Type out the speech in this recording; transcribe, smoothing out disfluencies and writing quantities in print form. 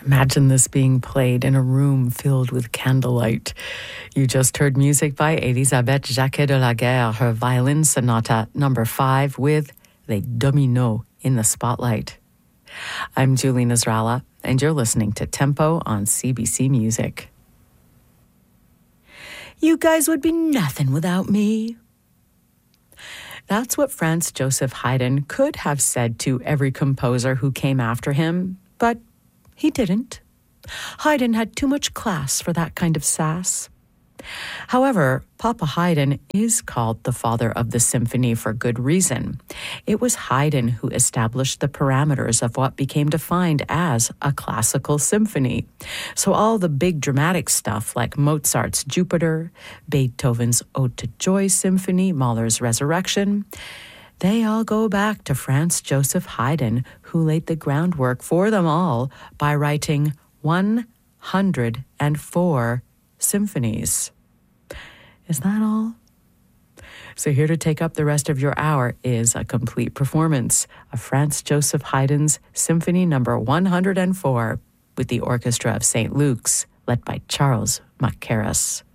Imagine this being played in a room filled with candlelight. You just heard music by Elisabeth Jacquet de la Guerre, her Violin Sonata No. 5 with Les Dominos in the spotlight. I'm Julie Nasrallah, and you're listening to Tempo on CBC Music. You guys would be nothing without me. That's what Franz Joseph Haydn could have said to every composer who came after him, but he didn't. Haydn had too much class for that kind of sass. However, Papa Haydn is called the father of the symphony for good reason. It was Haydn who established the parameters of what became defined as a classical symphony. So all the big dramatic stuff like Mozart's Jupiter, Beethoven's Ode to Joy Symphony, Mahler's Resurrection, they all go back to Franz Joseph Haydn, who laid the groundwork for them all by writing 104 symphonies. Is that all? So here to take up the rest of your hour is a complete performance of Franz Joseph Haydn's Symphony No. 104 with the Orchestra of St. Luke's, led by Charles Mackerras.